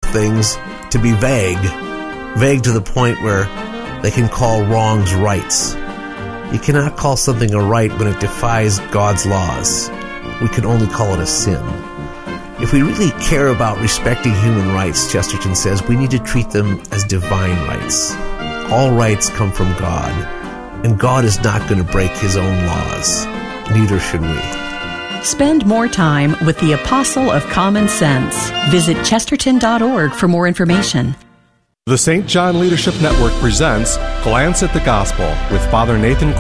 things to be vague to the point where they can call wrongs rights. You cannot call something a right when it defies God's laws. We can only call it a sin. If we really care about respecting human rights, Chesterton says, we need to treat them as divine rights. All rights come from God, and God is not going to break his own laws. Neither should we. Spend more time with the Apostle of Common Sense. Visit chesterton.org for more information. The St. John Leadership Network presents Glance at the Gospel with Father Nathan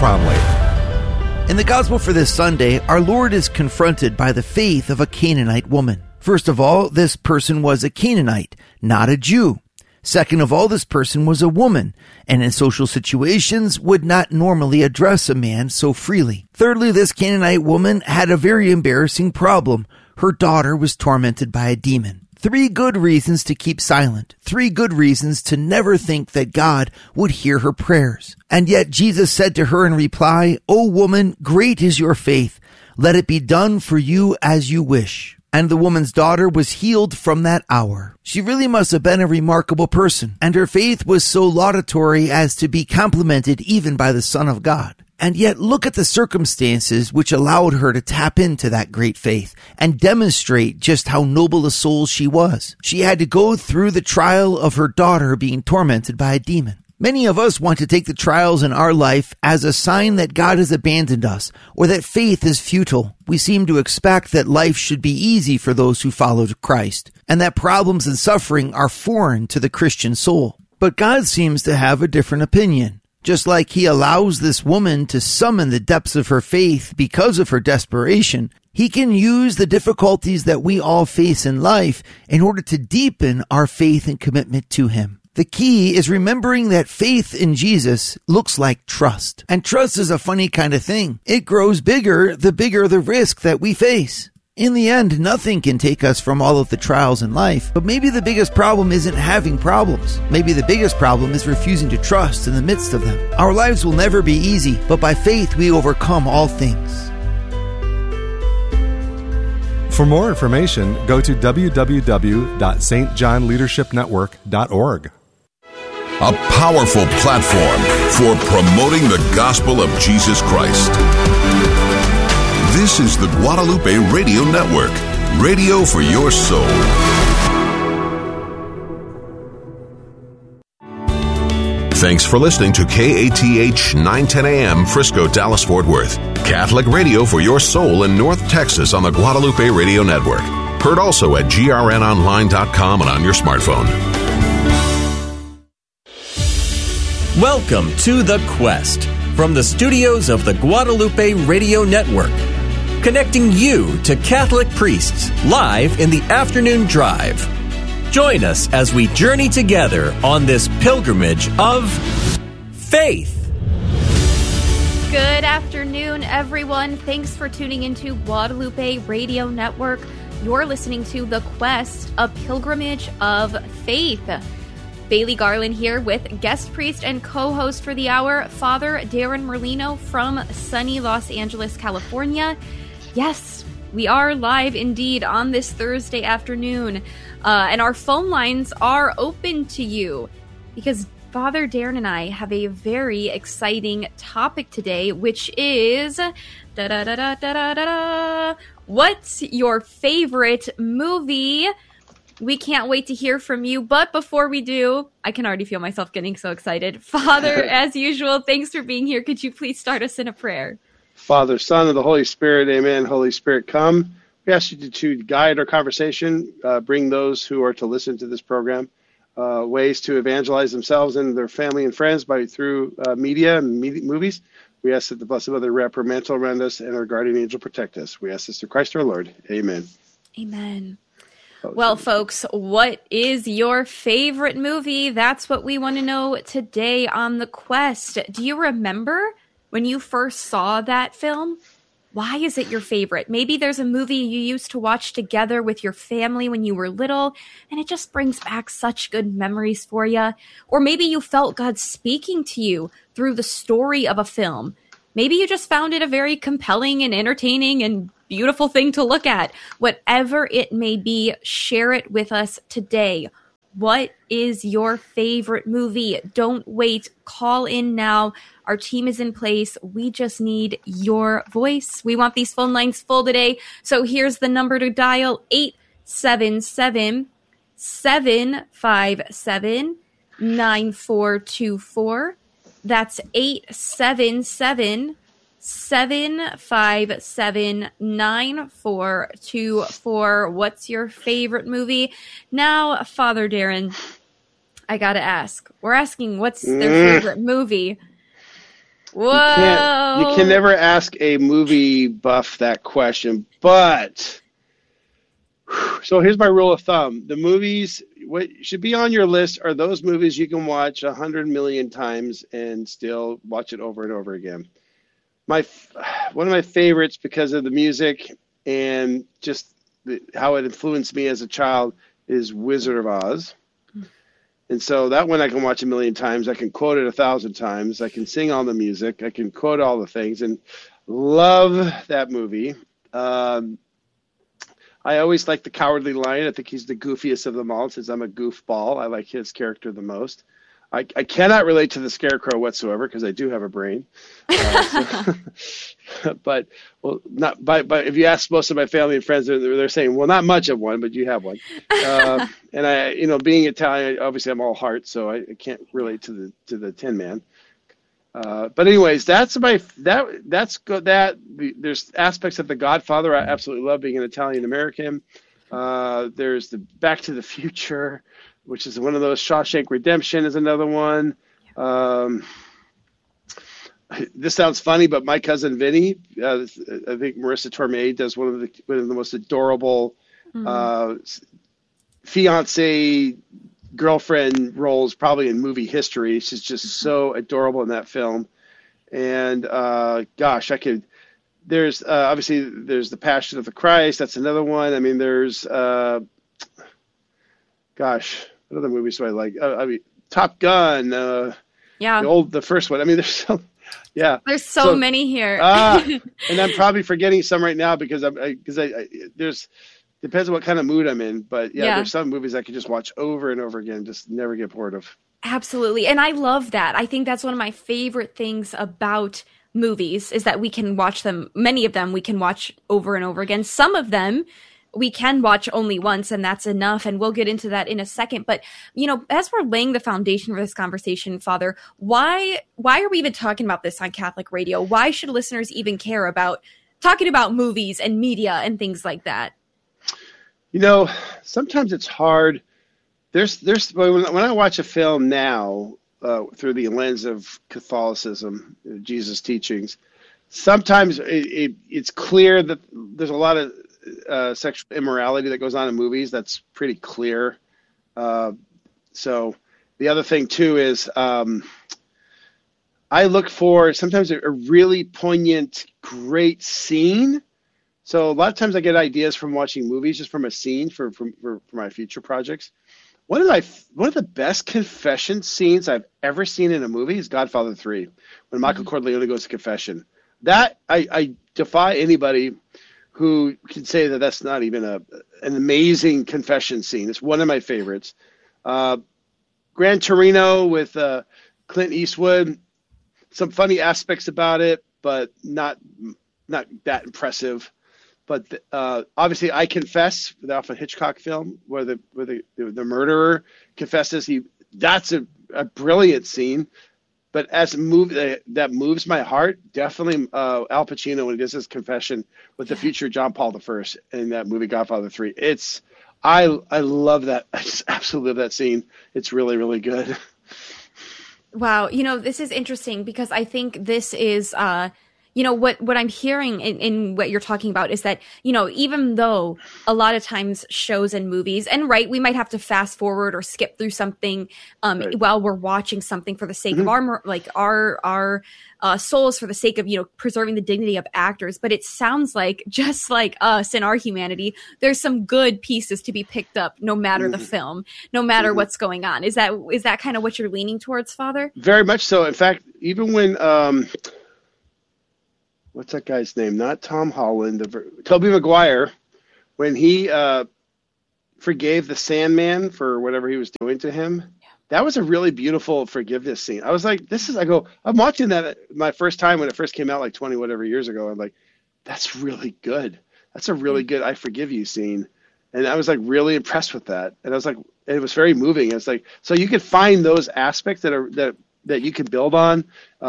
Cromley. In the Gospel for this Sunday, our Lord is confronted by the faith of a Canaanite woman. First of all, this person was a Canaanite, not a Jew. Second of all, this person was a woman, and in social situations would not normally address a man so freely. Thirdly, this Canaanite woman had a very embarrassing problem. Her daughter was tormented by a demon. 3 good reasons to keep silent. 3 good reasons to never think that God would hear her prayers. And yet Jesus said to her in reply, "O woman, great is your faith. Let it be done for you as you wish." And the woman's daughter was healed from that hour. She really must have been a remarkable person, and her faith was so laudatory as to be complimented even by the Son of God. And yet look at the circumstances which allowed her to tap into that great faith and demonstrate just how noble a soul she was. She had to go through the trial of her daughter being tormented by a demon. Many of us want to take the trials in our life as a sign that God has abandoned us or that faith is futile. We seem to expect that life should be easy for those who follow Christ and that problems and suffering are foreign to the Christian soul. But God seems to have a different opinion. Just like he allows this woman to summon the depths of her faith because of her desperation, he can use the difficulties that we all face in life in order to deepen our faith and commitment to him. The key is remembering that faith in Jesus looks like trust. And trust is a funny kind of thing. It grows bigger the risk that we face. In the end, nothing can take us from all of the trials in life, but maybe the biggest problem isn't having problems. Maybe the biggest problem is refusing to trust in the midst of them. Our lives will never be easy, but by faith we overcome all things. For more information, go to www.stjohnleadershipnetwork.org. A powerful platform for promoting the gospel of Jesus Christ. This is the Guadalupe Radio Network, radio for your soul. Thanks for listening to KATH 910 AM, Frisco, Dallas, Fort Worth. Catholic radio for your soul in North Texas on the Guadalupe Radio Network. Heard also at grnonline.com and on your smartphone. Welcome to The Quest from the studios of the Guadalupe Radio Network. Connecting you to Catholic priests live in the afternoon drive. Join us as we journey together on this pilgrimage of faith. Good afternoon, everyone. Thanks for tuning into Guadalupe Radio Network. You're listening to The Quest, a pilgrimage of faith. Bailey Garland here with guest priest and co-host for the hour, Father Darren Merlino from sunny Los Angeles, California. Yes, we are live indeed on this Thursday afternoon, and our phone lines are open to you because Father Darren and I have a very exciting topic today, which is what's your favorite movie? We can't wait to hear from you, but before we do, I can already feel myself getting so excited. Father, as usual, thanks for being here. Could you please start us in a prayer? Father, Son, and the Holy Spirit, amen. Holy Spirit, come. We ask you to guide our conversation, bring those who are to listen to this program ways to evangelize themselves and their family and friends through media and movies. We ask that the Blessed Mother wrap her mantle around us and our guardian angel protect us. We ask this through Christ our Lord. Amen. Amen. Well, folks, what is your favorite movie? That's what we want to know today on The Quest. Do you remember when you first saw that film? Why is it your favorite? Maybe there's a movie you used to watch together with your family when you were little, and it just brings back such good memories for you. Or maybe you felt God speaking to you through the story of a film. Maybe you just found it a very compelling and entertaining and beautiful thing to look at. Whatever it may be, share it with us today What is your favorite movie? Don't wait. Call in now. Our team is in place. We just need your voice. We want these phone lines full today. So here's the number to dial: 877-757-9424. That's 877-757-9424. What's your favorite movie? Now, Father Darren, I gotta ask. We're asking what's their favorite movie. Whoa! You can never ask a movie buff that question, but so here's my rule of thumb. The movies, what should be on your list are those movies you can watch 100 million times and still watch it over and over again. One of my favorites, because of the music and just how it influenced me as a child, is Wizard of Oz. And so that one I can watch a million times. I can quote it 1,000 times. I can sing all the music. I can quote all the things, and love that movie. I always like the Cowardly Lion. I think he's the goofiest of them all, since I'm a goofball. I like his character the most. I cannot relate to the Scarecrow whatsoever, because I do have a brain. But if you ask most of my family and friends, they're saying, well, not much of one, but you have one. And I, being Italian, obviously I'm all heart, so I can't relate to the Tin Man. But anyways, there's aspects of The Godfather I absolutely love, being an Italian American. There's the Back to the Future, which is one of those. Shawshank Redemption is another one. This sounds funny, but My Cousin Vinny, I think Marissa Tomei does one of the most adorable fiance girlfriend roles probably in movie history. She's just so adorable in that film. And there's obviously there's The Passion of the Christ. That's another one. I mean, there's what other movies do I like? Top Gun. The first one. I mean, there's so many here. And I'm probably forgetting some right now because there's depends on what kind of mood I'm in. But there's some movies I can just watch over and over again, just never get bored of. Absolutely. And I love that. I think that's one of my favorite things about movies is that we can watch them. Many of them we can watch over and over again. Some of them we can watch only once, and that's enough. And we'll get into that in a second. But, as we're laying the foundation for this conversation, Father, why are we even talking about this on Catholic radio? Why should listeners even care about talking about movies and media and things like that? Sometimes it's hard. When I watch a film now through the lens of Catholicism, Jesus' teachings, sometimes it's clear that there's a lot of sexual immorality that goes on in movies. That's pretty clear. So the other thing too is I look for sometimes a really poignant, great scene. So a lot of times I get ideas from watching movies, just from a scene for my future projects. One of the best confession scenes I've ever seen in a movie is Godfather 3, when Michael Corleone goes to confession. That I defy anybody who can say that that's not even an amazing confession scene. It's one of my favorites. Gran Torino with Clint Eastwood, some funny aspects about it, but not that impressive. But obviously, I Confess, the Alfred Hitchcock film, where the murderer confesses. That's a brilliant scene. But as a movie that moves my heart, definitely Al Pacino when he does his confession with the future John Paul I in that movie Godfather 3. I love that. I just absolutely love that scene. It's really, really good. Wow. This is interesting because I think this is what I'm hearing in what you're talking about is that, even though a lot of times shows and movies, and we might have to fast forward or skip through something while we're watching something for the sake of our souls, for the sake of, preserving the dignity of actors. But it sounds like, just like us in our humanity, there's some good pieces to be picked up no matter the film, no matter what's going on. Is that kind of what you're leaning towards, Father? Very much so. In fact, even when what's that guy's name? Not Tom Holland. Tobey Maguire. When he forgave the Sandman for whatever he was doing to him. That was a really beautiful forgiveness scene. I was like, I'm watching that my first time when it first came out, like 20 whatever years ago. I'm like, that's really good. That's a really good I forgive you scene. And I was like really impressed with that. And I was like, it was very moving. It's like, so you can find those aspects that you can build on.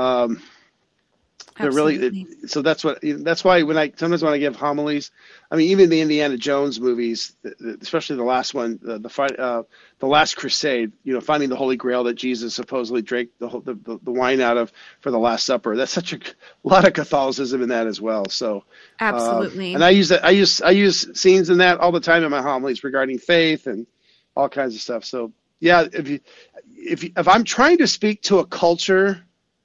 Really, so that's why sometimes when I give homilies, I mean, even the Indiana Jones movies, especially the last one, the Last Crusade, finding the Holy Grail that Jesus supposedly drank the wine out of for the Last Supper. That's such a lot of Catholicism in that as well. So absolutely, and I use scenes in that all the time in my homilies regarding faith and all kinds of stuff. So yeah, if I'm trying to speak to a culture,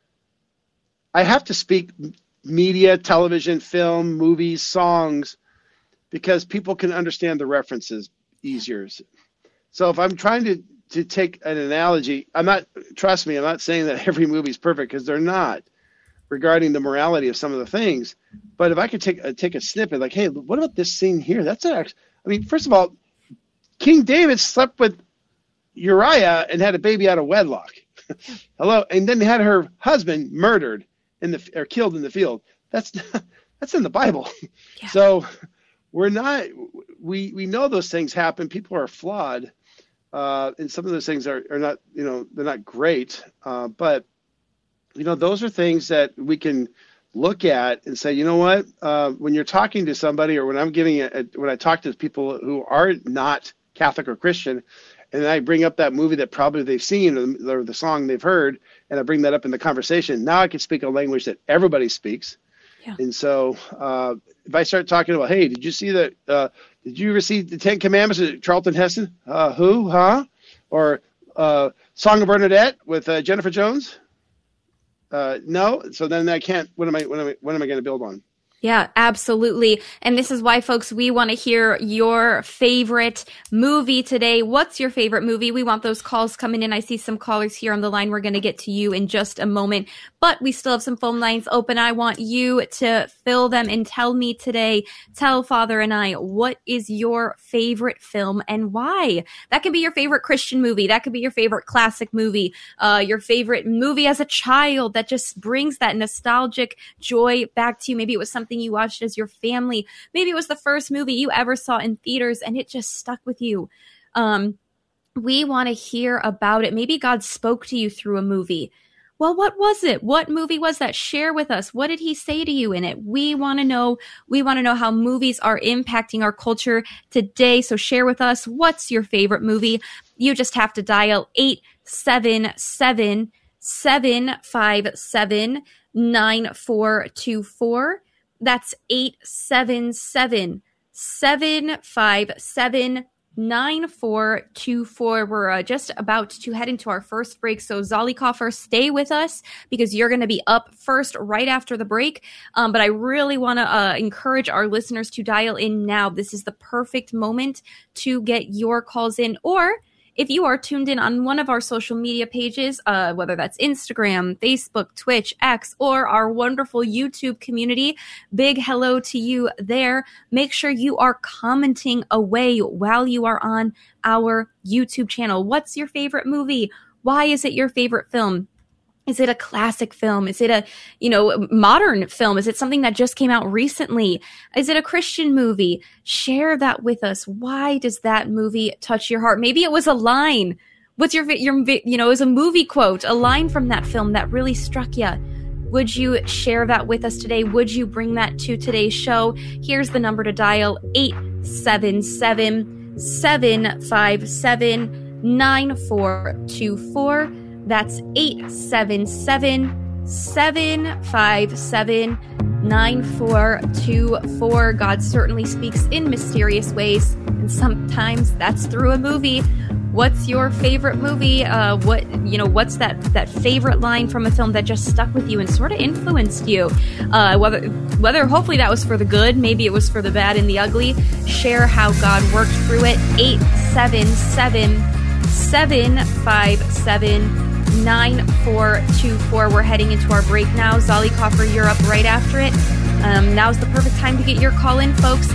I have to speak media, television, film, movies, songs, because people can understand the references easier. So if I'm trying to take an analogy, trust me, I'm not saying that every movie is perfect, because they're not, regarding the morality of some of the things. But if I could take a snippet, like, hey, what about this scene here? First of all, King David slept with Uriah and had a baby out of wedlock. Hello, and then had her husband murdered or killed in the field. That's in the Bible. Yeah. So we know those things happen. People are flawed, and some of those things are not, they're not great. But those are things that we can look at and say, you know what? When you're talking to somebody, or when I'm when I talk to people who are not Catholic or Christian, and I bring up that movie that probably they've seen or the song they've heard, and I bring that up in the conversation, now I can speak a language that everybody speaks. Yeah. And so if I start talking about, hey, did you see did you ever see the Ten Commandments of Charlton Heston? Who? Huh? Or Song of Bernadette with Jennifer Jones? No. So then I can't. What am I going to build on? Yeah, absolutely. And this is why, folks, we want to hear your favorite movie today. What's your favorite movie? We want those calls coming in. I see some callers here on the line. We're going to get to you in just a moment, but we still have some phone lines open. I want you to fill them and tell me today, tell Father and I, what is your favorite film and why? That could be your favorite Christian movie. That could be your favorite classic movie, your favorite movie as a child that just brings that nostalgic joy back to you. Maybe it was something you watched as your family. Maybe it was the first movie you ever saw in theaters and it just stuck with you. We want to hear about it. Maybe God spoke to you through a movie. Well, what was it? What movie was that? Share with us. What did he say to you in it? We want to know. We want to know how movies are impacting our culture today. So share with us. What's your favorite movie? You just have to dial 877-757-9424. That's 877-757-9424. We're just about to head into our first break. So Zollicoffer, stay with us because you're going to be up first right after the break. But I really want to encourage our listeners to dial in now. This is the perfect moment to get your calls in. Or if you are tuned in on one of our social media pages, whether that's Instagram, Facebook, Twitch, X, or our wonderful YouTube community, big hello to you there. Make sure you are commenting away while you are on our YouTube channel. What's your favorite movie? Why is it your favorite film? Is it a classic film? Is it a, modern film? Is it something that just came out recently? Is it a Christian movie? Share that with us. Why does that movie touch your heart? Maybe it was a line. What's it was a movie quote, a line from that film that really struck you. Would you share that with us today? Would you bring that to today's show? Here's the number to dial, 877-757-9424. That's 877-757-9424. God certainly speaks in mysterious ways, and sometimes that's through a movie. What's your favorite movie? What's that favorite line from a film that just stuck with you and sort of influenced you? Whether hopefully that was for the good, maybe it was for the bad and the ugly. Share how God worked through it. 877-757-9424. We're heading into our break now. Zollicoffer, you're up right after it. Now's the perfect time to get your call in, folks.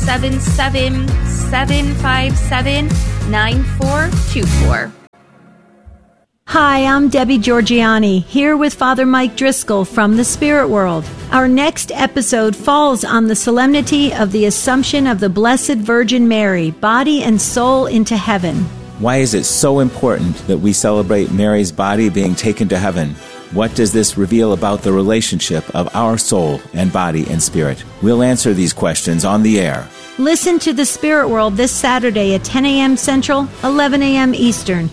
877-757-9424. Hi, I'm Debbie Georgiani, here with Father Mike Driscoll from the Spirit World. Our next episode falls on the solemnity of the Assumption of the Blessed Virgin Mary, body and soul, into heaven. Why is it so important that we celebrate Mary's body being taken to heaven? What does this reveal about the relationship of our soul and body and spirit? We'll answer these questions on the air. Listen to the Spirit World this Saturday at 10 a.m. Central, 11 a.m. Eastern.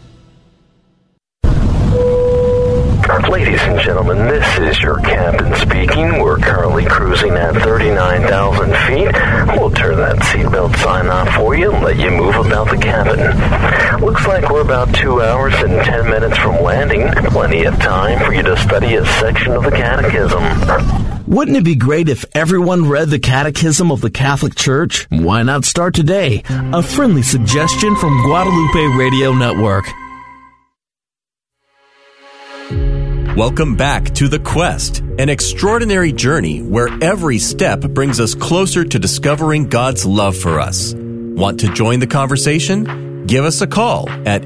Ladies and gentlemen, this is your captain speaking. We're currently cruising at 39,000 feet. We'll turn that seatbelt sign off for you and let you move about the cabin. Looks like we're about 2 hours and 10 minutes from landing. Plenty of time for you to study a section of the Catechism. Wouldn't it be great if everyone read the Catechism of the Catholic Church? Why not start today? A friendly suggestion from Guadalupe Radio Network. Welcome back to The Quest, an extraordinary journey where every step brings us closer to discovering God's love for us. Want to join the conversation? Give us a call at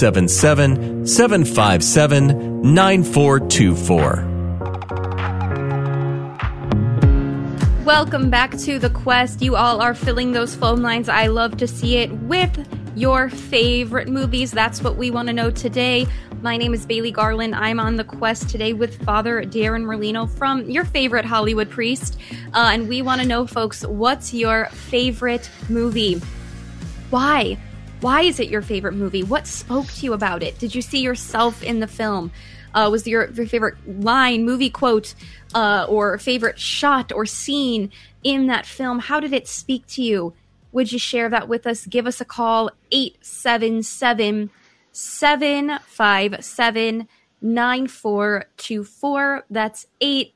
877-757-9424. Welcome back to The Quest. You all are filling those phone lines. I love to see it with your favorite movies. That's what we want to know today. My name is Bailey Garland. I'm on The Quest today with Father Darren Merlino from your favorite Hollywood priest. And we want to know, folks, what's your favorite movie? Why? Why is it your favorite movie? What spoke to you about it? Did you see yourself in the film? Was your favorite line, movie quote, or favorite shot or scene in that film? How did it speak to you? Would you share that with us? Give us a call, 877-757-9424. That's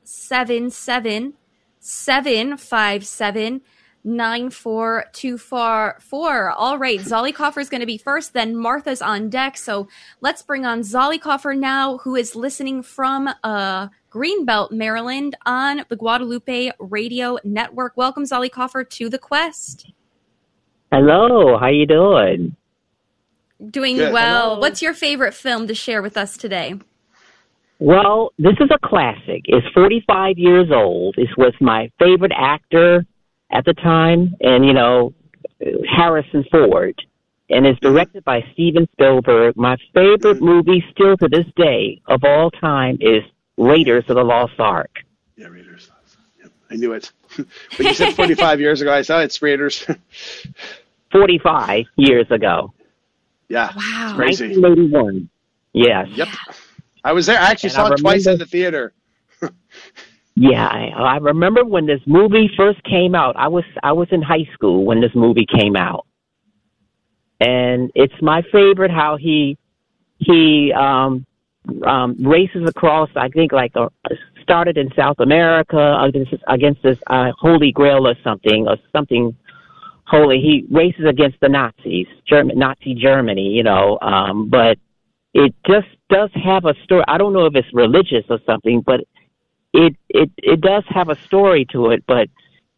877-757-9424. All right, Zollicoffer is going to be first, then Martha's on deck. So let's bring on Zollicoffer now, who is listening from Greenbelt, Maryland, on the Guadalupe Radio Network. Welcome, Zollicoffer, to The Quest. Hello, how you doing? Doing Good. well. Hello. What's your favorite film to share with us today? Well, this is a classic. It's 45 years old. It was my favorite actor at the time, and, you know, Harrison Ford. And it's directed by Steven Spielberg. My favorite movie still to this day of all time is Raiders of the Lost Ark. Yeah, Raiders. Yep, I knew it. When you said 45 years ago, I saw it's Raiders. 45 years ago. Yeah. Wow. Crazy. 1981. Yes. Yep. I was there. I actually saw it twice in the theater. Yeah, I remember when this movie first came out. I was in high school when this movie came out, and it's my favorite how he races across. I think started in South America against this Holy Grail or something holy. He races against the Nazis, Nazi Germany, you know. But it just does have a story. I don't know if it's religious or something, but it does have a story to it. But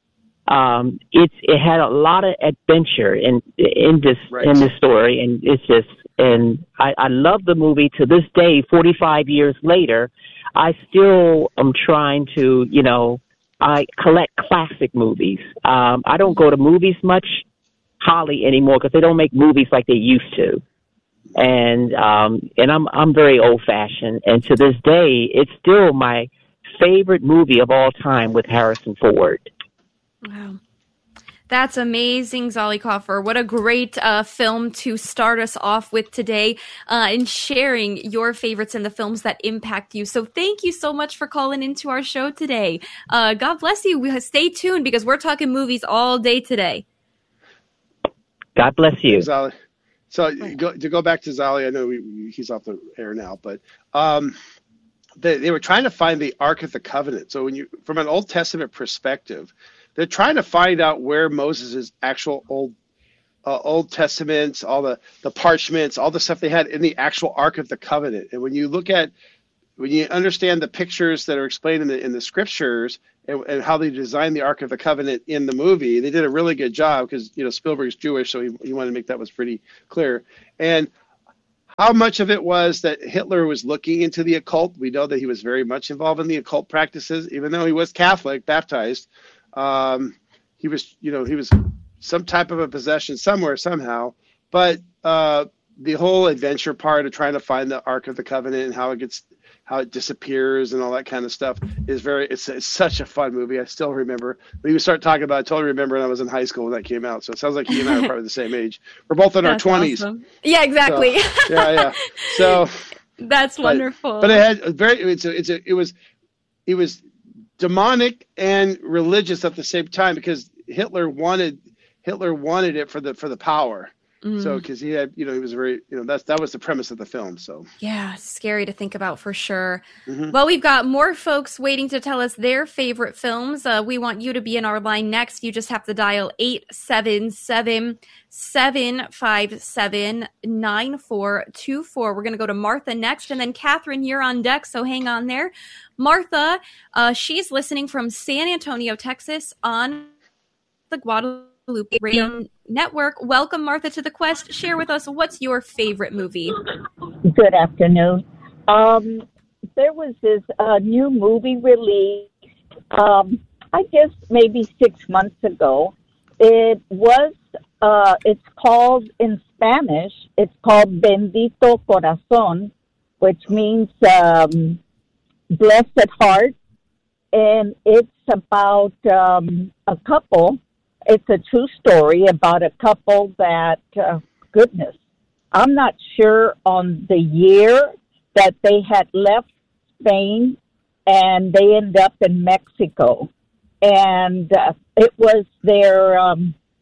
it had a lot of adventure in this story, and it's just. And I love the movie to this day. 45 years later, I still am trying to, you know, I collect classic movies. I don't go to movies much, Holly, anymore because they don't make movies like they used to. And I'm very old fashioned. And to this day, it's still my favorite movie of all time with Harrison Ford. Wow. That's amazing, Zollicoffer. What a great film to start us off with today in sharing your favorites and the films that impact you. So thank you so much for calling into our show today. God bless you. Stay tuned because we're talking movies all day today. God bless you. Zolly. So to go back to Zolly, I know he's off the air now, but they were trying to find the Ark of the Covenant. So from an Old Testament perspective, they're trying to find out where Moses' actual Old Testaments, all the parchments, all the stuff they had in the actual Ark of the Covenant. And when you look at when you understand the pictures that are explained in the scriptures and how they designed the Ark of the Covenant in the movie, they did a really good job because, Spielberg's Jewish, so he wanted to make that was pretty clear. And how much of it was that Hitler was looking into the occult? We know that he was very much involved in the occult practices, even though he was Catholic, baptized. He was some type of a possession somewhere, somehow. But the whole adventure part of trying to find the Ark of the Covenant and how it disappears and all that kind of stuff is it's such a fun movie. I still remember when you start talking about it. I totally remember when I was in high school when that came out. So it sounds like he and I are probably the same age. We're both in our 20s. Awesome. Yeah, exactly. So, yeah. So that's wonderful. But it had it was demonic and religious at the same time because Hitler wanted it for the power. So, because he had, he was very, that was the premise of the film. So, yeah, scary to think about for sure. Mm-hmm. Well, we've got more folks waiting to tell us their favorite films. We want you to be in our line next. You just have to dial 877-757-9424. We're going to go to Martha next, and then Catherine, you're on deck. So hang on there. Martha, she's listening from San Antonio, Texas, on the Guadalupe Radio Network. Welcome, Martha, to the Quest. Share with us, what's your favorite movie? Good afternoon. There was this new movie released, I guess maybe 6 months ago. It's called, in Spanish, it's called Bendito Corazón, which means blessed heart. And it's about a couple. It's a true story about a couple that, goodness, I'm not sure on the year that they had left Spain and they ended up in Mexico. And it was their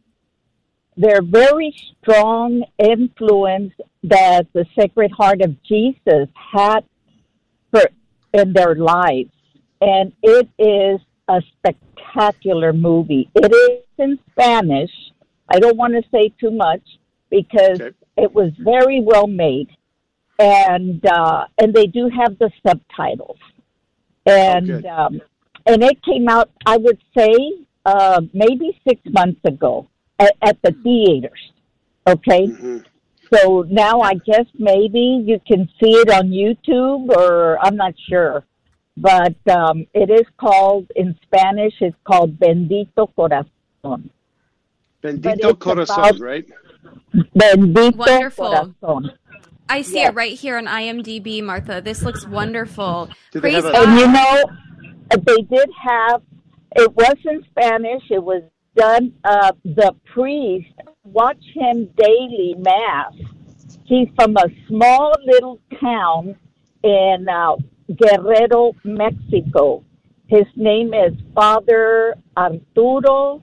very strong influence that the Sacred Heart of Jesus had in their lives. And it is a spectacular movie. It is in Spanish. I don't want to say too much because it was very well made, and they do have the subtitles. And and it came out, I would say, maybe 6 months ago at the theaters. Okay, so now I guess maybe you can see it on YouTube, or I'm not sure. But it is called, in Spanish, it's called Bendito Corazón. Bendito Corazón, right? Bendito Wonderful. Corazón. I see it right here on IMDb, Martha. This looks wonderful. Praise God. And they did have, it was in Spanish, it was done, the priest, watch him daily mass. He's from a small little town in Guerrero, Mexico. His name is Father José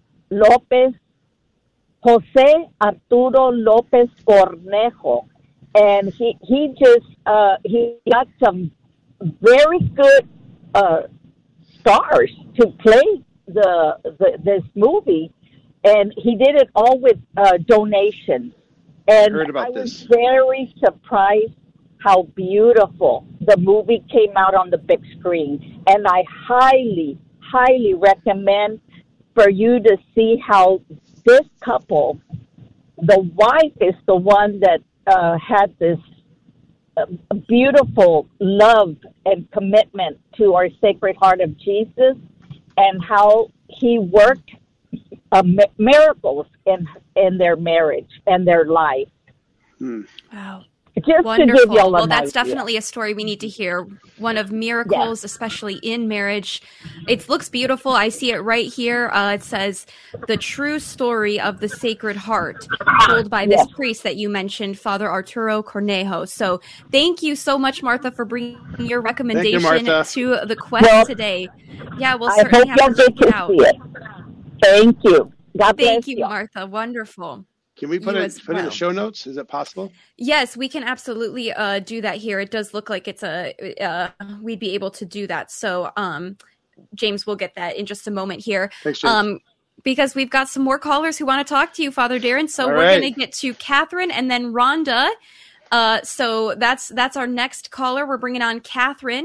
Arturo López Cornejo, and he got some very good stars to play this movie, and he did it all with donations. And I was very surprised how beautiful the movie came out on the big screen. And I highly, highly recommend for you to see how this couple, the wife is the one that had this beautiful love and commitment to our Sacred Heart of Jesus, and how he worked miracles in their marriage and their life. Wow. Just wonderful. To give you well, that's definitely a story we need to hear. One of miracles, especially in marriage. It looks beautiful. I see it right here. It says the true story of the Sacred Heart, told by this priest that you mentioned, Father Arturo Cornejo. So thank you so much, Martha, for bringing your recommendation to the Quest today. Yeah, we'll certainly have to check it out. Thank you. God bless Thank you, Martha. Wonderful. Can we put it in the show notes? Is it possible? Yes, we can absolutely do that here. It does look like it's we'd be able to do that. So, James, we'll get that in just a moment here. Thanks, James. Because we've got some more callers who want to talk to you, Father Darren. So we're going to get to Catherine and then Rhonda. So that's our next caller. We're bringing on Catherine.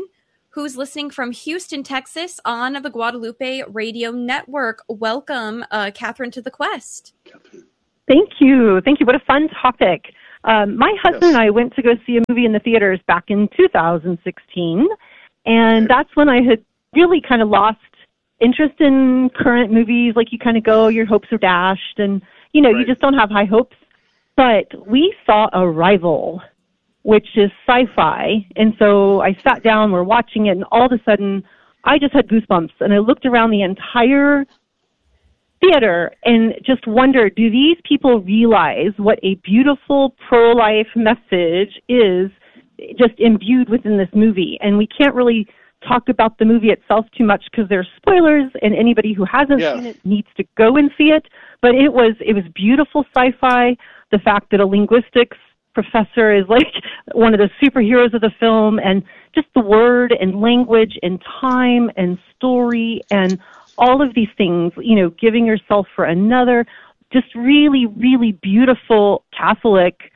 who's listening from Houston, Texas on the Guadalupe Radio Network. Welcome, Catherine, to the Quest. Thank you. What a fun topic. My husband and I went to go see a movie in the theaters back in 2016, and that's when I had really kind of lost interest in current movies. Like, you kind of go, your hopes are dashed, and, you just don't have high hopes. But we saw Arrival, which is sci-fi, and so I sat down, we're watching it, and all of a sudden, I just had goosebumps, and I looked around the entire theater and just wondered, do these people realize what a beautiful pro-life message is just imbued within this movie? And we can't really talk about the movie itself too much because there's spoilers, and anybody who hasn't seen it needs to go and see it. But it was beautiful sci-fi. The fact that a linguistics professor is like one of the superheroes of the film, and just the word and language and time and story and all of these things, giving yourself for another, just really, really beautiful Catholic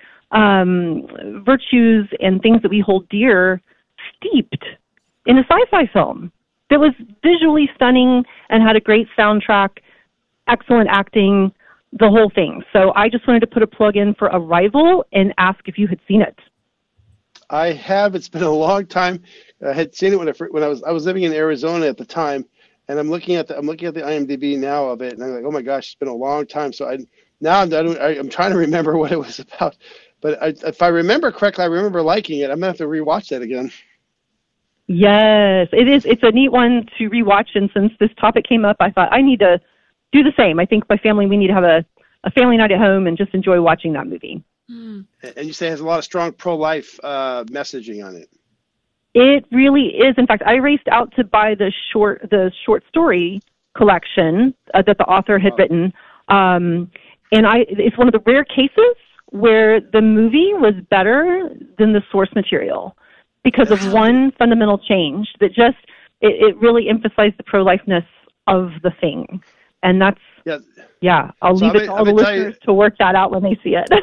virtues and things that we hold dear, steeped in a sci-fi film that was visually stunning and had a great soundtrack, excellent acting, the whole thing. So I just wanted to put a plug in for Arrival and ask if you had seen it. I have. It's been a long time. I had seen it when I was living in Arizona at the time, and I'm looking at the IMDb now of it, and I'm like, oh my gosh, it's been a long time. So I'm trying to remember what it was about. But if I remember correctly, I remember liking it. I'm gonna have to rewatch that again. Yes, it is. It's a neat one to rewatch, and since this topic came up, I thought I need to do the same. I think my family, we need to have a family night at home and just enjoy watching that movie. And you say it has a lot of strong pro-life messaging on it. It really is. In fact, I raced out to buy the short story collection that the author had written, and it's one of the rare cases where the movie was better than the source material because of one fundamental change that just it really emphasized the pro-lifeness of the thing, and that's I'll leave it to all the listeners to work that out when they see it.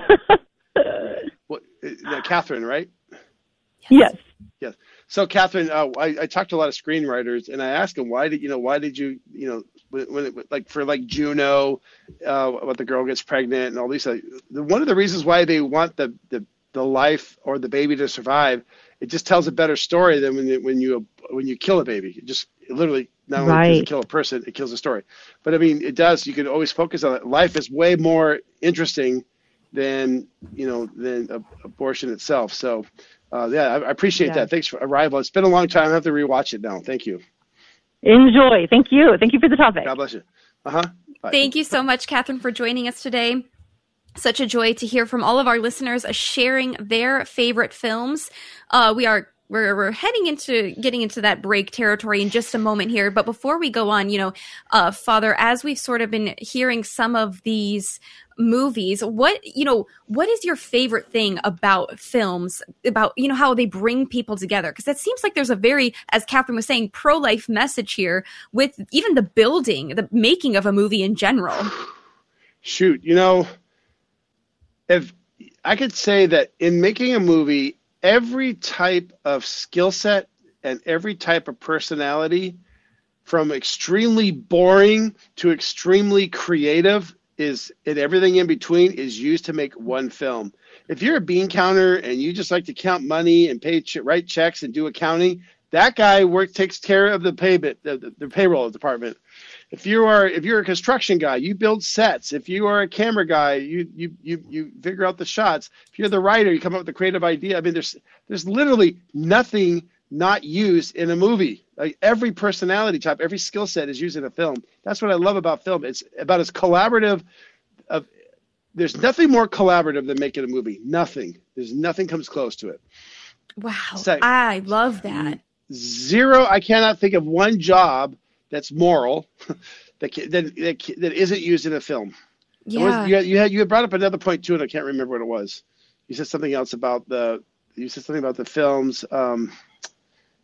Catherine, right? Yes. So, Catherine, I talked to a lot of screenwriters, and I asked them, why did you, when it, like for like Juno, what the girl gets pregnant and all these, one of the reasons why they want the life or the baby to survive, it just tells a better story than when you kill a baby. It literally not only does it kill a person, it kills a story. But I mean, it does. You can always focus on it. Life is way more interesting than abortion itself. So. I appreciate that. Thanks for Arrival. It's been a long time. I have to rewatch it now. Thank you. Enjoy. Thank you. Thank you for the topic. God bless you. Bye. Thank you so much, Catherine, for joining us today. Such a joy to hear from all of our listeners sharing their favorite films. We're heading into getting into that break territory in just a moment here. But before we go on, Father, as we've sort of been hearing some of these movies, what is your favorite thing about films, about, how they bring people together? Because it seems like there's a very, as Catherine was saying, pro-life message here with even the making of a movie in general. Shoot, if I could say that in making a movie, every type of skill set and every type of personality, from extremely boring to extremely creative, and everything in between, is used to make one film. If you're a bean counter and you just like to count money and write checks and do accounting, that guy takes care of the payroll department. If you're a construction guy, you build sets. If you are a camera guy, you figure out the shots. If you're the writer, you come up with a creative idea. I mean, there's literally nothing not used in a movie. Like every personality type, every skill set is used in a film. That's what I love about film. It's about as collaborative. There's nothing more collaborative than making a movie. Nothing. There's nothing comes close to it. Wow, I love that. Zero. I cannot think of one job that's moral that isn't used in a film. Yeah. You had brought up another point too, and I can't remember what it was. You said something else about the films.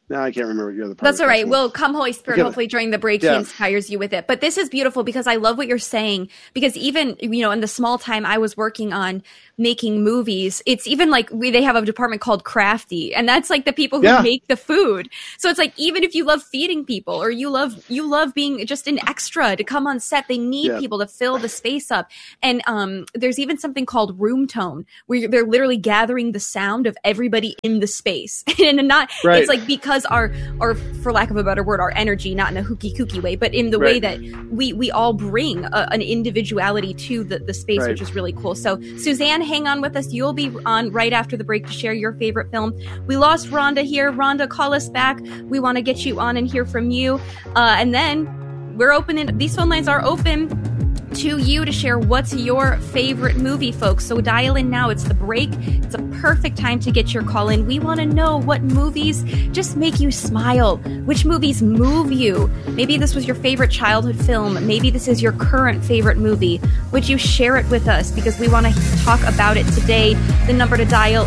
Now I can't remember what your other part. That's all right. Well, come Holy Spirit. Okay. Hopefully during the break, he inspires you with it. But this is beautiful because I love what you're saying. Because even, in the small time I was working on making movies, it's even like they have a department called Crafty, and that's like the people who make the food. So it's like, even if you love feeding people or you love being just an extra to come on set, they need people to fill the space up. And there's even something called room tone, where they're literally gathering the sound of everybody in the space. And it's like, because our, for lack of a better word, our energy, not in a hooky kooky way, but in the way that we all bring an individuality to the space, which is really cool. So Suzanne, hang on with us. You'll be on right after the break to share your favorite film. We lost Rhonda here. Rhonda, call us back. We want to get you on and hear from you. And then we're opening, these phone lines are open to you to share what's your favorite movie, folks. So dial in now. It's the break. It's a perfect time to get your call in. We want to know what movies just make you smile. Which movies move you? Maybe this was your favorite childhood film. Maybe this is your current favorite movie. Would you share it with us? Because we want to talk about it today. The number to dial,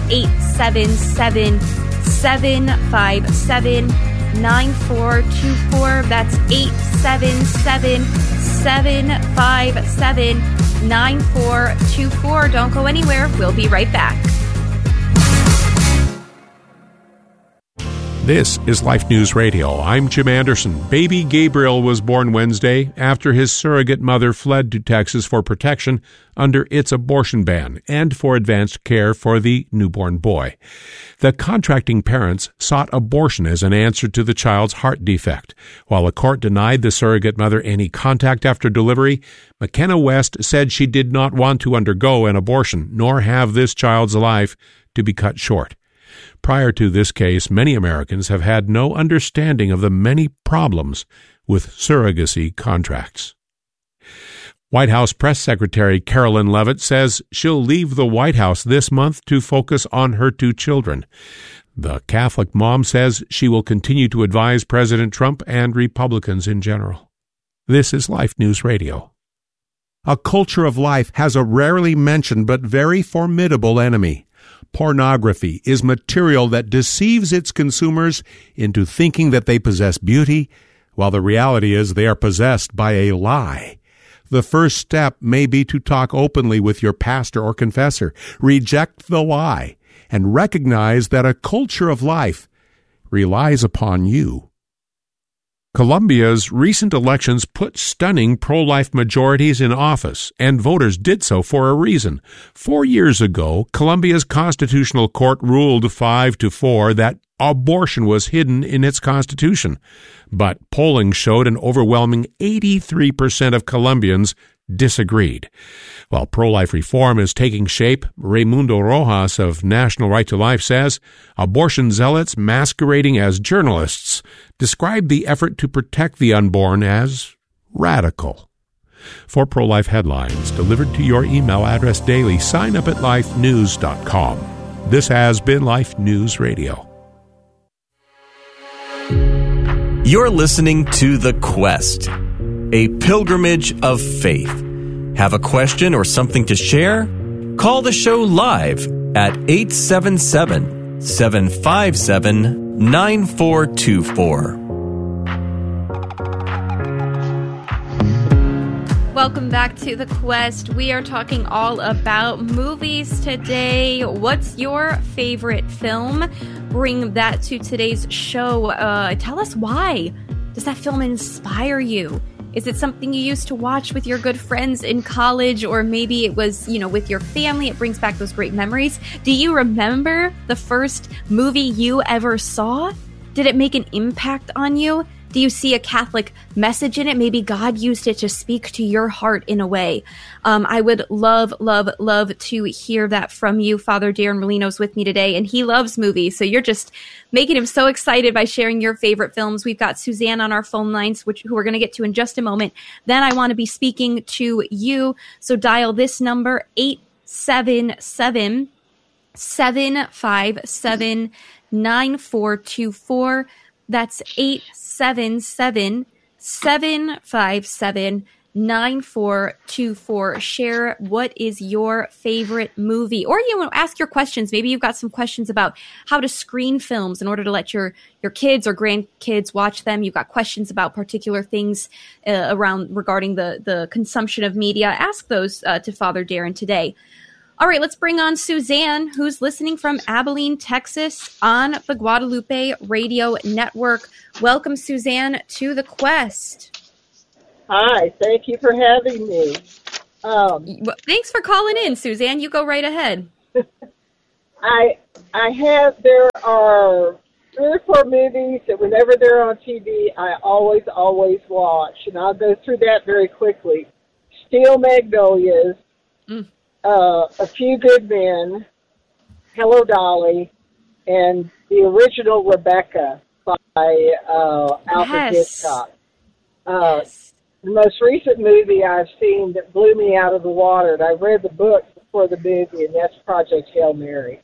877-757-9424. That's 877-757-9424. Don't go anywhere. We'll be right back. This is Life News Radio. I'm Jim Anderson. Baby Gabriel was born Wednesday after his surrogate mother fled to Texas for protection under its abortion ban and for advanced care for the newborn boy. The contracting parents sought abortion as an answer to the child's heart defect. While the court denied the surrogate mother any contact after delivery, McKenna West said she did not want to undergo an abortion nor have this child's life to be cut short. Prior to this case, many Americans have had no understanding of the many problems with surrogacy contracts. White House Press Secretary Carolyn Leavitt says she'll leave the White House this month to focus on her two children. The Catholic mom says she will continue to advise President Trump and Republicans in general. This is Life News Radio. A culture of life has a rarely mentioned but very formidable enemy. Pornography is material that deceives its consumers into thinking that they possess beauty, while the reality is they are possessed by a lie. The first step may be to talk openly with your pastor or confessor, reject the lie, and recognize that a culture of life relies upon you. Colombia's recent elections put stunning pro-life majorities in office, and voters did so for a reason. 4 years ago, Colombia's constitutional court ruled 5-4 that abortion was hidden in its constitution. But polling showed an overwhelming 83% of Colombians disagreed. While pro-life reform is taking shape, Raimundo Rojas of National Right to Life says abortion zealots masquerading as journalists describe the effort to protect the unborn as radical. For pro-life headlines delivered to your email address daily, sign up at lifenews.com. This has been Life News Radio. You're listening to The Quest, a pilgrimage of faith. Have a question or something to share? Call the show live at 877-757-9424. Welcome back to The Quest. We are talking all about movies today. What's your favorite film? Bring that to today's show. Tell us why. Does that film inspire you? Is it something you used to watch with your good friends in college, or maybe it was, with your family? It brings back those great memories. Do you remember the first movie you ever saw? Did it make an impact on you? Do you see a Catholic message in it? Maybe God used it to speak to your heart in a way. I would love, love, love to hear that from you. Father Darren Molino's with me today, and he loves movies. So you're just making him so excited by sharing your favorite films. We've got Suzanne on our phone lines, who we're going to get to in just a moment. Then I want to be speaking to you. So dial this number, 877-757-9424. That's 877-757-9424. 9424. Share what is your favorite movie, or ask your questions. Maybe you've got some questions about how to screen films in order to let your kids or grandkids watch them. You've got questions about particular things regarding the consumption of media. Ask those to Father Darren today. All right, let's bring on Suzanne, who's listening from Abilene, Texas, on the Guadalupe Radio Network. Welcome, Suzanne, to the Quest. Hi, thank you for having me. Thanks for calling in, Suzanne. You go right ahead. There are 3 or 4 movies that whenever they're on TV, I always watch, and I'll go through that very quickly. Steel Magnolias, A Few Good Men, Hello Dolly, and the original Rebecca by Alfred Hitchcock. The most recent movie I've seen that blew me out of the water, and I read the book before the movie, and that's Project Hail Mary.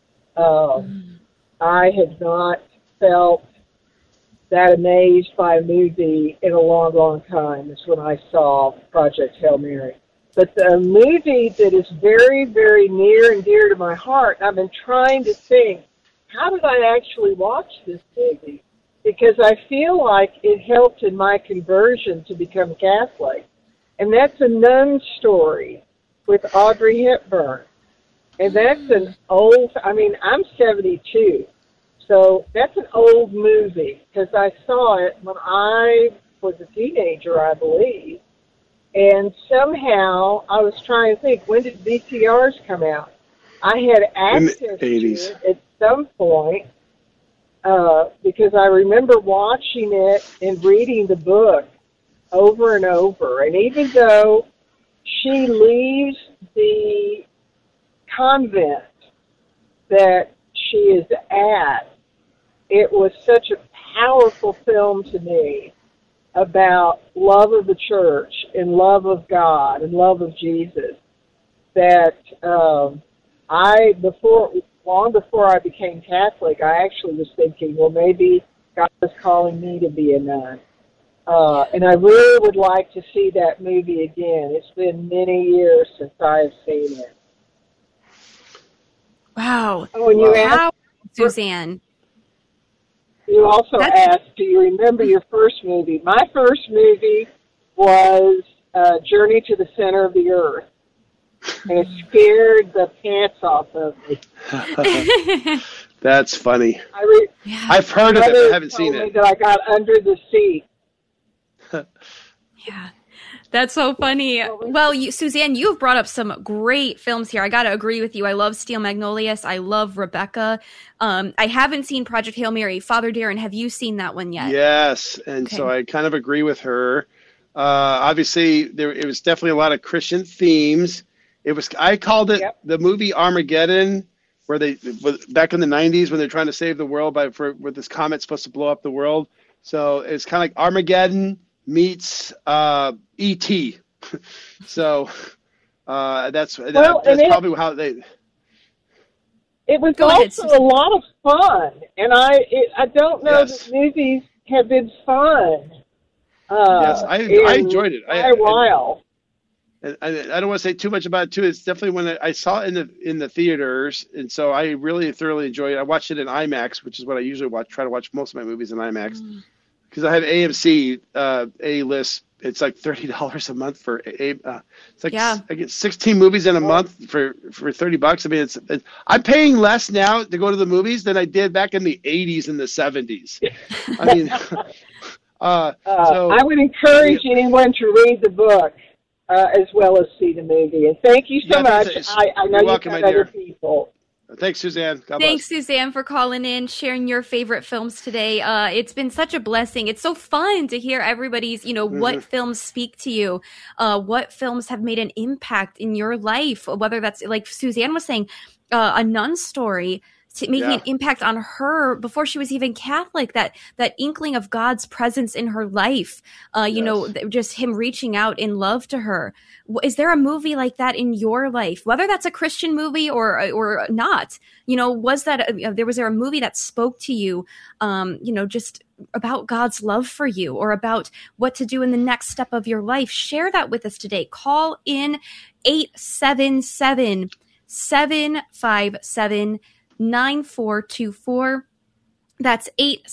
I had not felt that amazed by a movie in a long, long time. It's when I saw Project Hail Mary. But the movie that is very, very near and dear to my heart, I've been trying to think, how did I actually watch this movie? Because I feel like it helped in my conversion to become Catholic. And that's A Nun Story with Audrey Hepburn. And that's an old, I'm 72, so that's an old movie, because I saw it when I was a teenager, I believe. And somehow I was trying to think, when did VCRs come out? I had access to it at some point, because I remember watching it and reading the book over and over. And even though she leaves the convent that she is at, it was such a powerful film to me about love of the church and love of God and love of Jesus that long before I became Catholic, I actually was thinking, well, maybe God is calling me to be a nun. And I really would like to see that movie again. It's been many years since I've seen it. Wow. Oh, and you asked, Suzanne. You also asked, do you remember your first movie? My first movie was Journey to the Center of the Earth. And it scared the pants off of me. That's funny. I've heard of it, but I haven't seen it. That I got under the seat. Yeah. That's so funny. Well, Suzanne, you've brought up some great films here. I got to agree with you. I love Steel Magnolias. I love Rebecca. I haven't seen Project Hail Mary. Father Darren, have you seen that one yet? Yes, and so I kind of agree with her. Obviously, it was definitely a lot of Christian themes. I called it the movie Armageddon, where back in the 90s when they're trying to save the world with this comet supposed to blow up the world. So it's kind of like Armageddon meets E.T. So that's probably how they. It was also a lot of fun, and I don't know that movies have been fun. Yes, I enjoyed it. A while. I don't want to say too much about it too. It's definitely when I saw it in the theaters, and so I really thoroughly enjoyed it. I watched it in IMAX, which is what I usually watch. Try to watch most of my movies in IMAX because I have AMC A-list. It's like $30 a month for it's like I get 16 movies in a month for $30. I mean, I'm paying less now to go to the movies than I did back in the 80s and the 70s. I mean, so I would encourage anyone to read the book as well as see the movie. And thank you so much. I know you've got other people. Thanks, Suzanne. God Thanks, bless. Suzanne, for calling in, sharing your favorite films today. It's been such a blessing. It's so fun to hear everybody's, what films speak to you, what films have made an impact in your life, whether that's like Suzanne was saying, A Nun Story making an impact on her before she was even Catholic, that inkling of God's presence in her life, just him reaching out in love to her. Is there a movie like that in your life, whether that's a Christian movie or not? Was there a movie that spoke to you, just about God's love for you or about what to do in the next step of your life? Share that with us today. Call in 877-757-9424. That's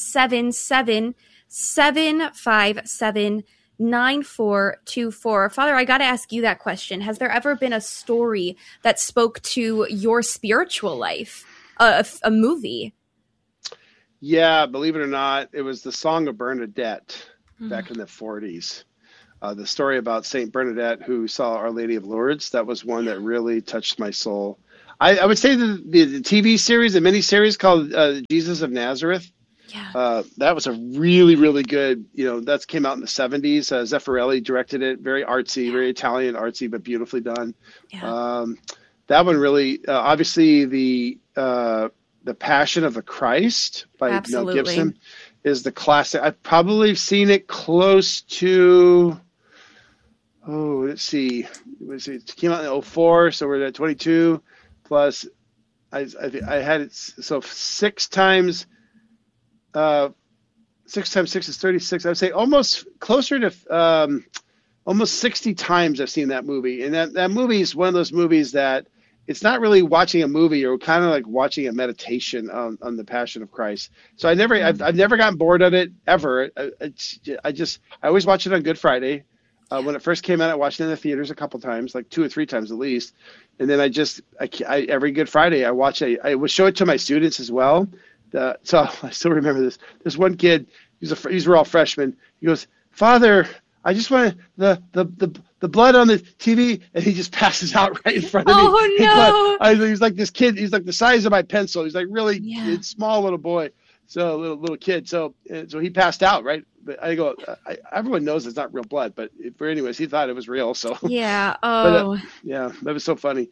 877-757-9424. Father, I got to ask you that question. Has there ever been a story that spoke to your spiritual life, a movie? Yeah, believe it or not, it was the Song of Bernadette back in the 40s. The story about Saint Bernadette who saw Our Lady of Lourdes. That was one that really touched my soul. I would say the TV series, the miniseries called Jesus of Nazareth. Yeah. That was a really, really good, that came out in the 70s. Zeffirelli directed it. Very artsy, very Italian artsy, but beautifully done. Yeah. That one really, obviously the Passion of the Christ by Mel Gibson is the classic. I've probably seen it close to, let's see. It came out in 2004, so we're at 22. Plus, I had it, so 6 times 6 times 6 is 36. I would say almost closer to almost 60 times I've seen that movie. And that movie is one of those movies that it's not really watching a movie, or kind of like watching a meditation on the Passion of Christ. So I've never gotten bored of it ever. I always watch it on Good Friday. When it first came out, I watched it in the theaters a couple times, like 2 or 3 times at least. And then I every Good Friday I watch it. I would show it to my students as well. So I still remember this. There's one kid. These were all freshmen. He goes, "Father, I just want the blood on the TV," and he just passes out right in front of me. Oh no! He's like this kid. He's like the size of my pencil. He's like really small little boy. So little kid. So he passed out, right? But I go, everyone knows it's not real blood, but anyways, he thought it was real. So yeah. Oh. But, that was so funny.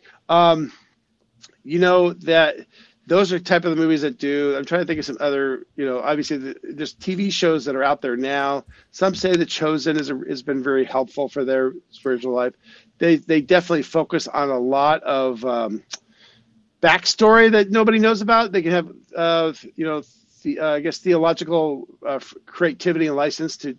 That those are type of the movies that do. I'm trying to think of some other. Obviously there's TV shows that are out there now. Some say The Chosen has been very helpful for their spiritual life. They definitely focus on a lot of backstory that nobody knows about. They can have I guess theological creativity and license to,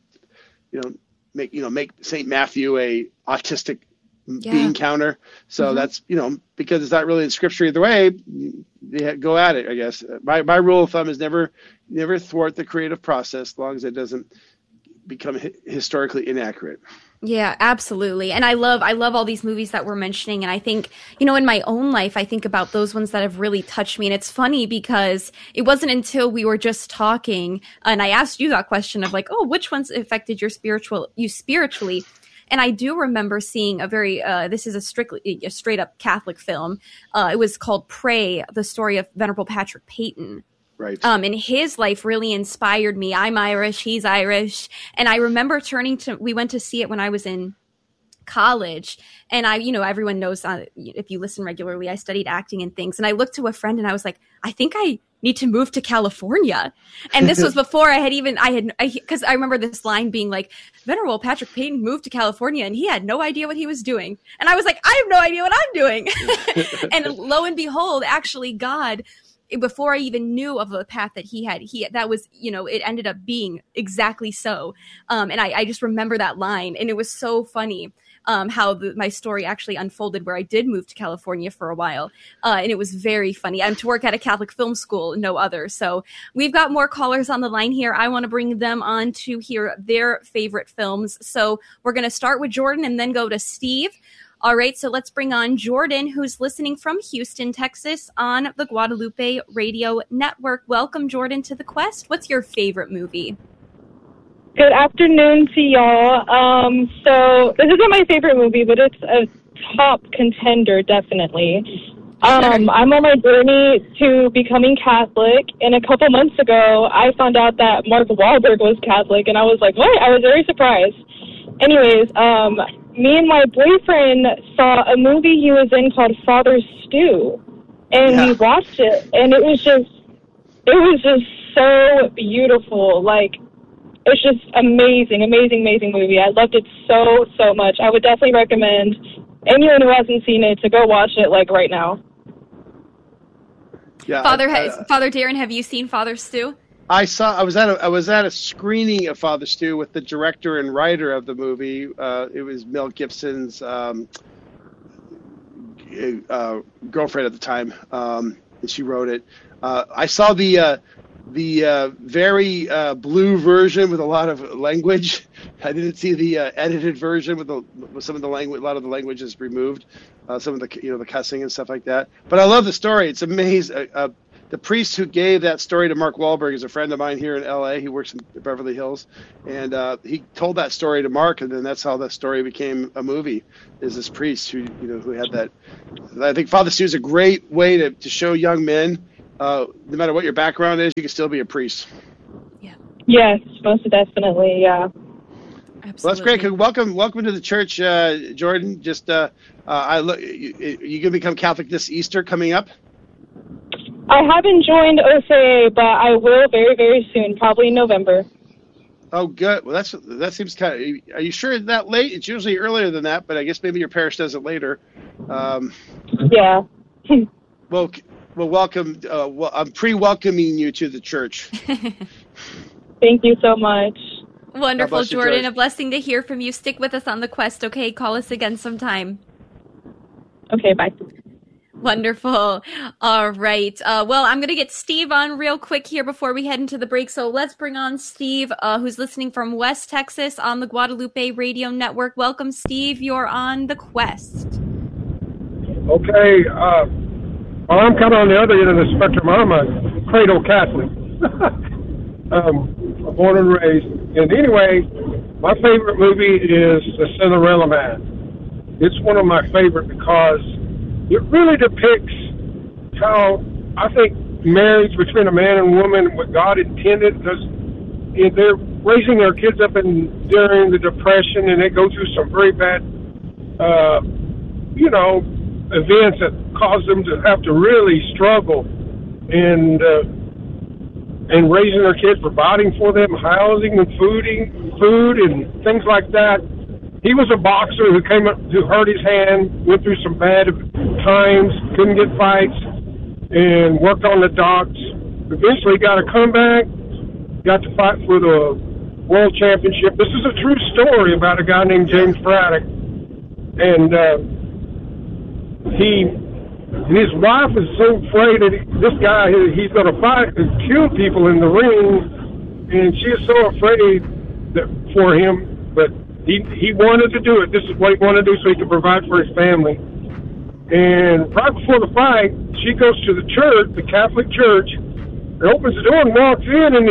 make St. Matthew a autistic being counter. So that's, because it's not really in scripture either way, they go at it, I guess. My rule of thumb is never thwart the creative process as long as it doesn't become historically inaccurate. Yeah, absolutely. And I love all these movies that we're mentioning. And I think, in my own life, I think about those ones that have really touched me. And it's funny because it wasn't until we were just talking and I asked you that question of like, which ones affected you spiritually? And I do remember seeing a very, this is a straight up Catholic film. It was called Pray, the story of Venerable Patrick Peyton. Right. And his life really inspired me. I'm Irish, he's Irish. And I remember we went to see it when I was in college. And everyone knows, if you listen regularly, I studied acting and things. And I looked to a friend and I was like, I think I need to move to California. And this was before because I remember this line being like, Venerable Patrick Peyton moved to California and he had no idea what he was doing. And I was like, I have no idea what I'm doing. And lo and behold, actually God, before I even knew of the path that he had, that was, it ended up being exactly so. And I just remember that line, and it was so funny how my story actually unfolded, where I did move to California for a while. And it was very funny. I'm to work at a Catholic film school, no other. So we've got more callers on the line here. I want to bring them on to hear their favorite films. So we're going to start with Jordan and then go to Steve. All right, so let's bring on Jordan, who's listening from Houston, Texas, on the Guadalupe Radio Network. Welcome, Jordan, to The Quest. What's your favorite movie? Good afternoon to y'all. So this isn't my favorite movie, but it's a top contender, definitely. I'm on my journey to becoming Catholic, and a couple months ago, I found out that Mark Wahlberg was Catholic, and I was like, what? I was very surprised. Anyways, me and my boyfriend saw a movie he was in called Father Stu. and we watched it, and it was just so beautiful. Like, it's just amazing movie. I loved it so much. I would definitely recommend anyone who hasn't seen it to go watch it, like, right now. Yeah, Father Darren, have you seen Father Stu? I was at a screening of Father Stu with the director and writer of the movie. It was Mel Gibson's girlfriend at the time, and she wrote it. I saw the very blue version with a lot of language. I didn't see the edited version with some of the language. A lot of the language is removed. Some of the the cussing and stuff like that. But I love the story. It's amazing. The priest who gave that story to Mark Wahlberg is a friend of mine here in L.A. He works in Beverly Hills, and he told that story to Mark, and then that's how that story became a movie. Is this priest who who had that? I think Father Stu is a great way to show young men, no matter what your background is, you can still be a priest. Yeah. Yes, most definitely. Yeah. Absolutely. Well, that's great. Welcome to the church, Jordan. Just you gonna become Catholic this Easter coming up? I haven't joined OCA, but I will very, very soon, probably in November. Oh, good. Well, that seems kind of. Are you sure it's that late? It's usually earlier than that, but I guess maybe your parish does it later. Yeah. Well, welcome. I'm pre-welcoming you to the church. Thank you so much. Wonderful, Jordan. A blessing to hear from you. Stick with us on the quest, okay? Call us again sometime. Okay, bye. Wonderful. All right. Well, I'm going to get Steve on real quick here before we head into the break. So let's bring on Steve, who's listening from West Texas on the Guadalupe Radio Network. Welcome, Steve. You're on the quest. Okay. Well, I'm kind of on the other end of the spectrum. I'm a cradle Catholic. Born and raised. And anyway, my favorite movie is The Cinderella Man. It's one of my favorite because it really depicts how I think marriage between a man and woman, what God intended, because they're raising their kids up during the Depression, and they go through some very bad, events that cause them to have to really struggle and raising their kids, providing for them, housing and food and things like that. He was a boxer who hurt his hand, went through some bad times, couldn't get fights, and worked on the docks. Eventually got a comeback, got to fight for the world championship. This is a true story about a guy named James Braddock. And his wife is so afraid that this guy, he's going to fight and kill people in the ring, and she is so afraid for him, but he wanted to do it. This is what he wanted to do so he could provide for his family. And right before the fight, she goes to the church, the Catholic church, and opens the door and walks in, and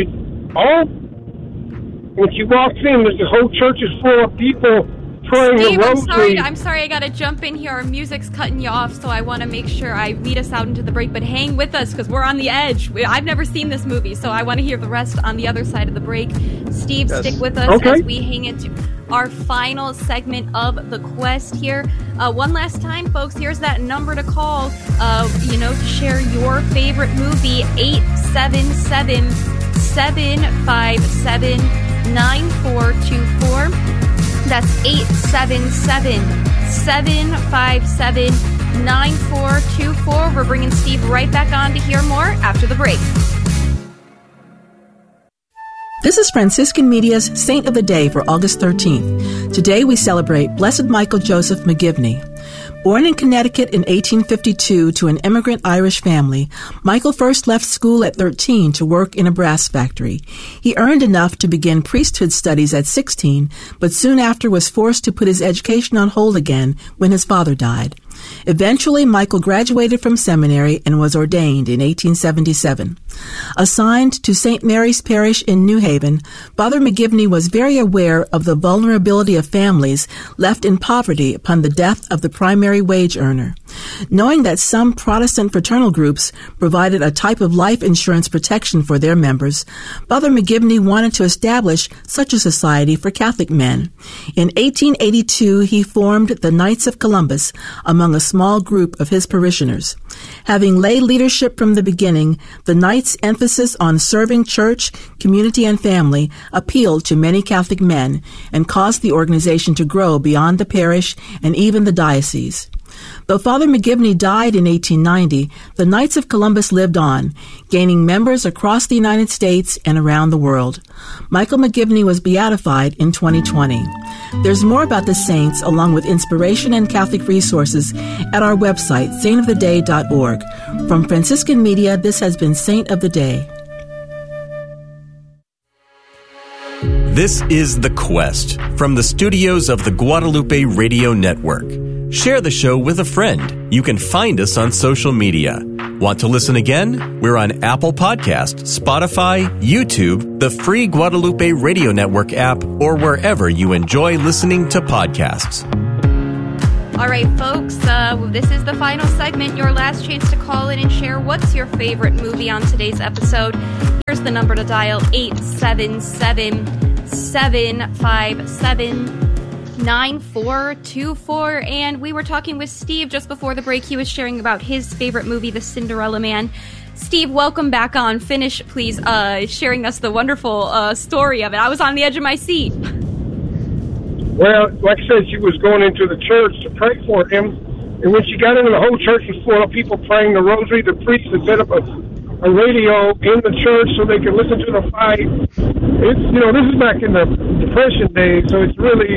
when she walks in, the whole church is full of people praying Steve, a rosary. I'm sorry, I gotta jump in here. Our music's cutting you off, so I want to make sure I lead us out into the break, but hang with us, because we're on the edge. I've never seen this movie, so I want to hear the rest on the other side of the break. Steve, stick with us as we hang into our final segment of the quest here. One last time, folks, here's that number to call, to share your favorite movie, 877-757-9424. That's 877-757-9424. We're bringing Steve right back on to hear more after the break. This is Franciscan Media's Saint of the Day for August 13th. Today we celebrate Blessed Michael Joseph McGivney. Born in Connecticut in 1852 to an immigrant Irish family, Michael first left school at 13 to work in a brass factory. He earned enough to begin priesthood studies at 16, but soon after was forced to put his education on hold again when his father died. Eventually, Michael graduated from seminary and was ordained in 1877. Assigned to St. Mary's Parish in New Haven, Father McGivney was very aware of the vulnerability of families left in poverty upon the death of the primary wage earner. Knowing that some Protestant fraternal groups provided a type of life insurance protection for their members, Father McGivney wanted to establish such a society for Catholic men. In 1882, he formed the Knights of Columbus, among the small group of his parishioners. Having laid leadership from the beginning, the Knights' emphasis on serving church, community, and family appealed to many Catholic men and caused the organization to grow beyond the parish and even the diocese. Though Father McGivney died in 1890, the Knights of Columbus lived on, gaining members across the United States and around the world. Michael McGivney was beatified in 2020. There's more about the saints, along with inspiration and Catholic resources, at our website, saintoftheday.org. From Franciscan Media, this has been Saint of the Day. This is The Quest from the studios of the Guadalupe Radio Network. Share the show with a friend. You can find us on social media. Want to listen again? We're on Apple Podcasts, Spotify, YouTube, the free Guadalupe Radio Network app, or wherever you enjoy listening to podcasts. All right, folks, this is the final segment, your last chance to call in and share what's your favorite movie on today's episode. Here's the number to dial, 877-757-9424. And we were talking with Steve just before the break. He was sharing about his favorite movie, The Cinderella Man. Steve, welcome back on. Finish, please, sharing us the wonderful story of it. I was on the edge of my seat. Well, like I said, she was going into the church to pray for him, and when she got in, the whole church was full of people praying the rosary. The priest had set up a radio in the church so they could listen to the fight. It's, this is back in the Depression days, so it's really,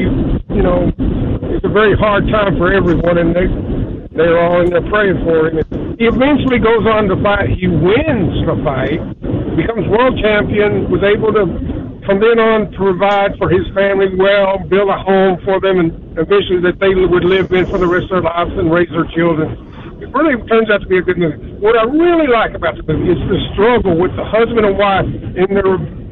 it's a very hard time for everyone, and they're all in there praying for him. He eventually goes on to fight. He wins the fight, becomes world champion, was able to from then on provide for his family well, build a home for them, and eventually that they would live in for the rest of their lives and raise their children. It really turns out to be a good movie. What I really like about the movie is the struggle with the husband and wife in their,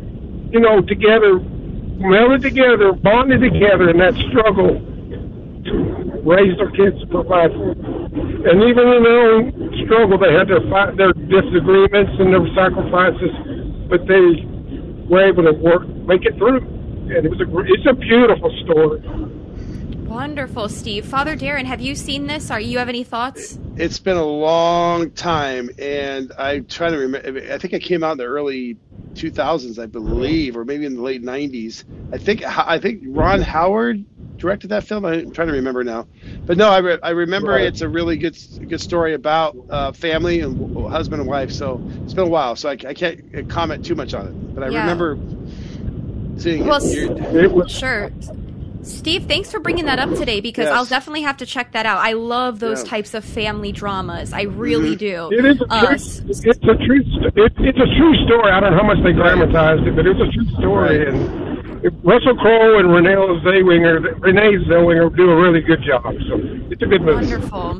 together, melded together, bonded together in that struggle to raise their kids and provide for them. And even in their own struggle, they had to fight their disagreements and their sacrifices, but they were able to make it through. And it's a beautiful story. Wonderful, Steve. Father Darren, have you seen this? You have any thoughts? It's been a long time, and I'm trying to remember. I think it came out in the early 2000s, I believe, or maybe in the late 90s. I think Ron Howard directed that film. I'm trying to remember now. But no, I remember right. It's a really good story about family and husband and wife. So it's been a while, so I can't comment too much on it. But I remember seeing it. Sure. Steve, thanks for bringing that up today, because I'll definitely have to check that out. I love those types of family dramas. I really do. It is it's a true story. I don't know how much they dramatized it, but it's a true story. Right. And Russell Crowe and Renee Zellweger do a really good job. So it's a good movie. Wonderful.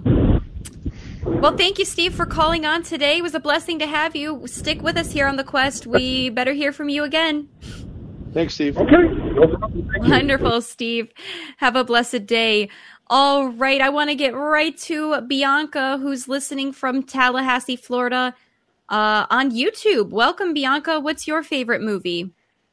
Well, thank you, Steve, for calling on today. It was a blessing to have you. Stick with us here on The Quest. We better hear from you again. Thanks, Steve. Okay. No problem. Wonderful, Steve. Have a blessed day. All right. I want to get right to Bianca, who's listening from Tallahassee, Florida, on YouTube. Welcome, Bianca. What's your favorite movie?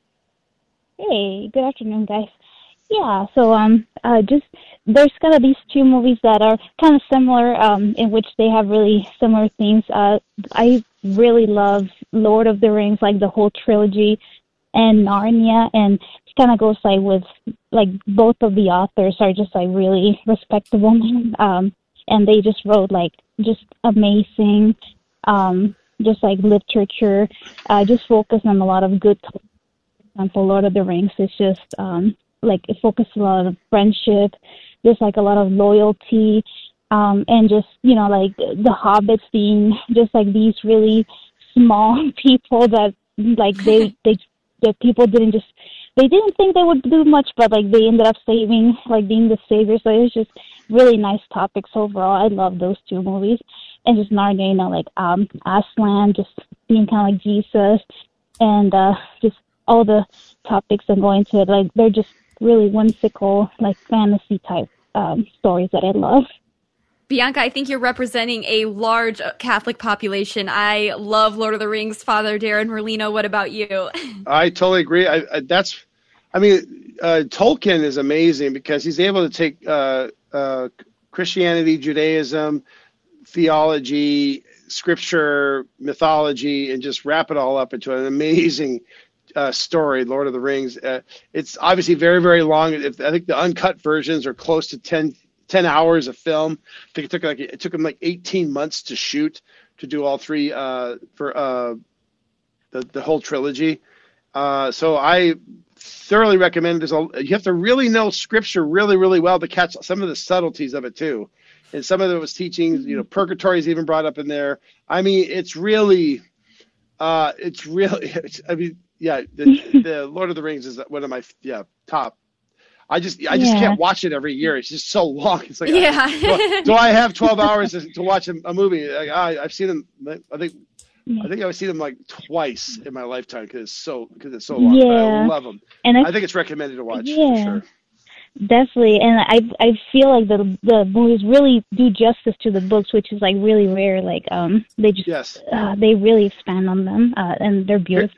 Hey, good afternoon, guys. Yeah, so there's kind of these two movies that are kind of similar, in which they have really similar themes. I really love Lord of the Rings, like the whole trilogy, and Narnia, and it kind of goes with both of the authors are just really respectable, and they just wrote just amazing, just literature, just focused on a lot of good. For example, Lord of the Rings is just it focuses a lot on friendship, just a lot of loyalty, and just the hobbits being just these really small people that the people didn't think they would do much, but they ended up saving, being the savior. So it was just really nice topics overall. I love those two movies. And just Narnia, Aslan, just being kind of like Jesus, and just all the topics that go into it. They're just really whimsical, fantasy type stories that I love. Bianca, I think you're representing a large Catholic population. I love Lord of the Rings. Father Darren Merlino, what about you? I totally agree. Tolkien is amazing because he's able to take Christianity, Judaism, theology, scripture, mythology, and just wrap it all up into an amazing story, Lord of the Rings. It's obviously very, very long. I think the uncut versions are close to 10 hours of film. I think it took them like 18 months to shoot, to do all three for the whole trilogy. So I thoroughly recommend it. You have to really know scripture really, really well to catch some of the subtleties of it too. And some of it was teachings, purgatory is even brought up in there. I mean, the Lord of the Rings is one of my top. I just can't watch it every year. It's just so long. It's like, do I have 12 hours to watch a movie? Like, I've seen them. I think I've seen them like twice in my lifetime because it's so long. Yeah. I love them. And I think it's recommended to watch for sure. Definitely, and I feel like the movies really do justice to the books, which is like really rare. Like they just they really expand on them, and they're beautiful.